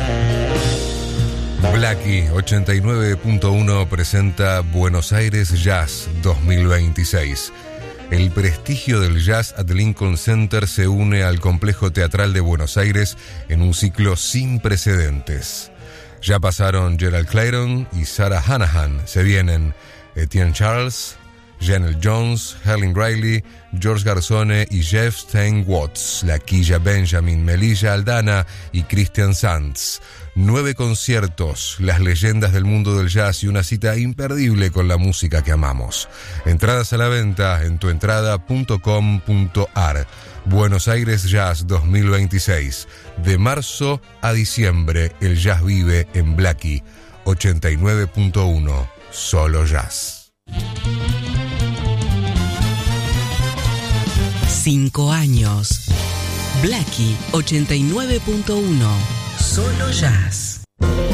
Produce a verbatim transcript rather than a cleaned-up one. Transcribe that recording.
Blackie ochenta y nueve punto uno presenta Buenos Aires Jazz dos mil veintiséis. El prestigio del jazz at Lincoln Center se une al Complejo Teatral de Buenos Aires en un ciclo sin precedentes. Ya pasaron Gerald Clayton y Sarah Hanahan. Se vienen Etienne Charles, Janelle Jones, Helen Riley, George Garzone y Jeff Stein Watts, Laquilla Benjamin, Melilla Aldana y Christian Sands. Nueve conciertos, las leyendas del mundo del jazz y una cita imperdible con la música que amamos. Entradas a la venta en tuentrada punto com punto ar. Buenos Aires Jazz dos mil veintiséis. De marzo a diciembre, el jazz vive en Blackie ochenta y nueve punto uno. Solo jazz. Cinco años. Blackie ochenta y nueve punto uno. Solo jazz.